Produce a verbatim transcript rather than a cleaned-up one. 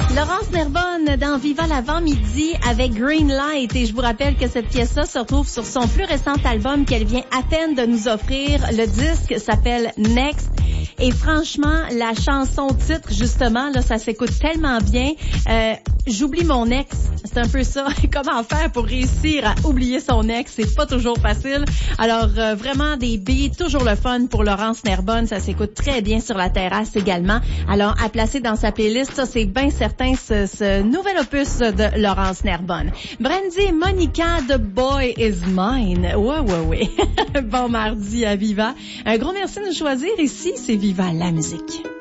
Laurence Nerbonne dans Viva l'avant-midi avec Green Light. Et je vous rappelle que cette pièce-là se retrouve sur son plus récent album qu'elle vient à peine de nous offrir. Le disque s'appelle Next. Et franchement, la chanson titre, justement, là, ça s'écoute tellement bien. Euh, j'oublie mon ex. C'est un peu ça. Comment faire pour réussir à oublier son ex? C'est pas toujours facile. Alors, euh, vraiment des beats, toujours le fun pour Laurence Nerbonne. Ça s'écoute très bien sur la terrasse également. Alors, à placer dans sa playlist, ça, c'est bien certain, ce, ce nouvel opus de Laurence Nerbonne. Brandy et Monica, The Boy Is Mine. Ouais, ouais, ouais. Bon mardi à Viva. Un gros merci de nous choisir ici. C'est Viva la musique.